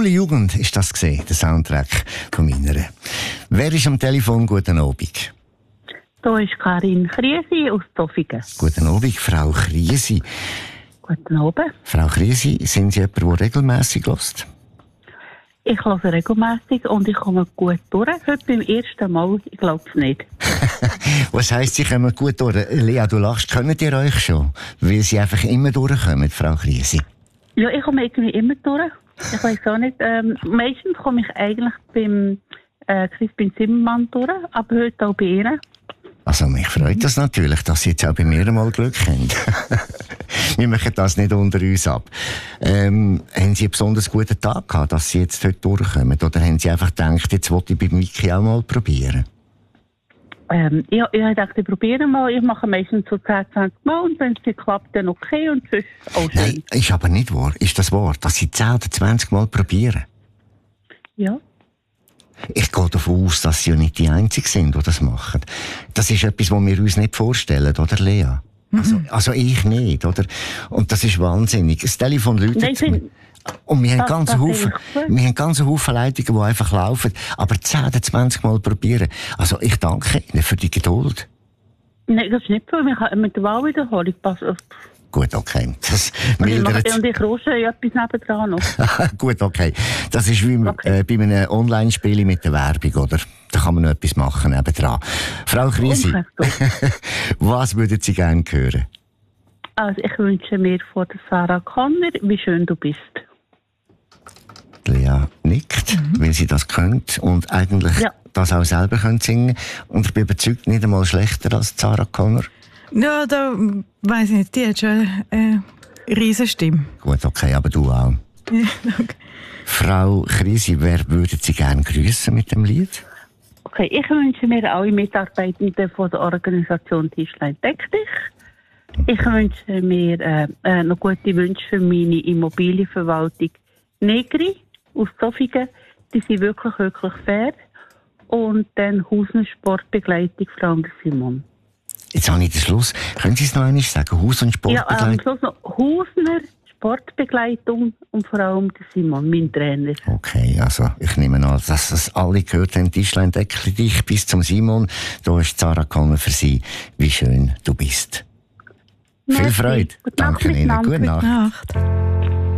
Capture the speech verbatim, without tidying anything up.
Schwule Jugend ist das gesehen, der Soundtrack von meiner. Wer ist am Telefon? Guten Abend. Da ist Karin Kriesi aus Zofingen. Guten Abend, Frau Kriesi. Guten Abend. Frau Kriesi, sind Sie jemand, der regelmässig hört? Ich höre regelmässig und ich komme gut durch. Heute beim ersten Mal, ich glaube es nicht. Was heisst, Sie kommen gut durch? Lea, du lachst, könnt ihr euch schon? Weil Sie einfach immer durchkommen, Frau Kriesi. Ja, ich komme irgendwie immer durch. Ich weiß auch nicht. Ähm, meistens komme ich eigentlich beim äh, Crispin Zimmermann durch, aber heute auch bei Ihnen. Also mich freut das natürlich, dass Sie jetzt auch bei mir mal Glück haben. Wir machen das nicht unter uns ab. Ähm, haben Sie einen besonders guten Tag gehabt, dass Sie jetzt heute durchkommen? Oder haben Sie einfach gedacht, jetzt wollte ich beim Wiki auch mal probieren? Ähm, ich, ich dachte, ich probiere mal. Ich mache meistens so zehn, zwanzig Mal und wenn es nicht klappt, dann okay und sonst auch schön. Nein, ist aber nicht wahr. Ist das wahr, dass Sie zehn oder zwanzig Mal probieren? Ja. Ich gehe davon aus, dass Sie ja nicht die Einzigen sind, die das machen. Das ist etwas, was wir uns nicht vorstellen, oder Lea? Mhm. Also, also ich nicht, oder? Und das ist wahnsinnig. Das Telefon läutet zu mir. Und wir haben ganze Haufen, wir haben ganze Haufen Leitungen, die einfach laufen. Aber zehn oder zwanzig Mal probieren. Also ich danke Ihnen für die Geduld. Nein, das ist nicht so. Wir haben mit der Wahlwiederholung passt. Gut, okay. Das und ich, mache, und ich rusche ja etwas nebendran noch. Gut, okay. Das ist wie okay. äh, bei einem Online-Spiel mit der Werbung, oder? Da kann man noch etwas machen nebendran. Frau Kriesi, was würden Sie gerne hören? Also ich wünsche mir von der Sarah Connor, wie schön du bist. Lea nickt, mhm. weil sie das könnt und eigentlich ja. das auch selber könnt singen. Und ich bin überzeugt, nicht einmal schlechter als Sarah Connor. Ja, da weiss ich nicht, die hat schon eine Riesenstimme. Gut, okay, aber du auch. Ja, okay. Frau Kriesi, wer würden Sie gerne grüßen mit dem Lied? Okay, ich wünsche mir alle Mitarbeitenden von der Organisation Tischlein Deck dich. Ich wünsche mir äh, äh, noch gute Wünsche für meine Immobilienverwaltung Negri aus Zofingen. Die sind wirklich, wirklich fair. Und dann Hausner Sportbegleitung, Frau Simon. Jetzt habe ich den Schluss. Können Sie es noch einmal sagen? Haus- und Sportbegleitung? Ja, am Schluss noch Hausner Sportbegleitung und vor allem der Simon, mein Trainer. Okay, also ich nehme an, dass das alle gehört haben. Tischlein Deckli dich bis zum Simon. Da ist Sarah Connor für Sie. Wie schön du bist. Viel Freude. Gute Danke Nacht, Ihnen. Gute Nacht. Gute Nacht.